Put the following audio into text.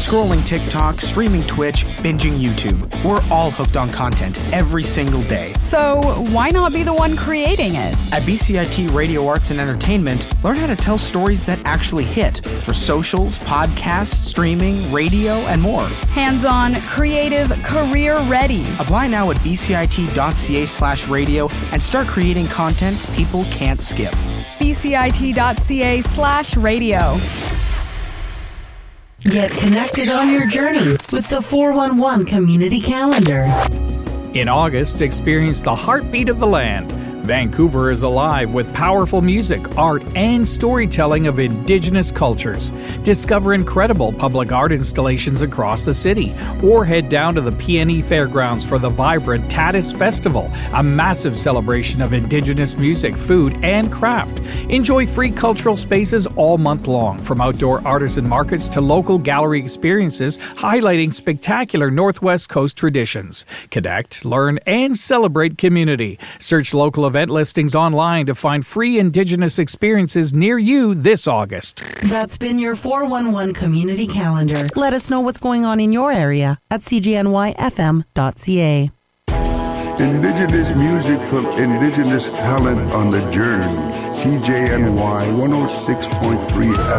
Scrolling TikTok, streaming Twitch, binging YouTube. We're all hooked on content every single day. So why not be the one creating it? At BCIT Radio Arts and Entertainment, learn how to tell stories that actually hit for socials, podcasts, streaming, radio, and more. Hands-on, creative, career-ready. Apply now at bcit.ca/radio and start creating content people can't skip. bcit.ca/radio. Get connected on your journey with the 411 Community Calendar. In August, experience the heartbeat of the land. Vancouver is alive with powerful music, art, and storytelling of Indigenous cultures. Discover incredible public art installations across the city, or head down to the PNE Fairgrounds for the vibrant Tatis Festival, a massive celebration of Indigenous music, food, and craft. Enjoy free cultural spaces all month long, from outdoor artisan markets to local gallery experiences highlighting spectacular Northwest Coast traditions. Connect, learn, and celebrate community. Search local event listings online to find free Indigenous experiences near you this August. That's been your 411 Community Calendar. Let us know what's going on in your area at cgnyfm.ca. Indigenous music from Indigenous talent on the journey. CJNY 106.3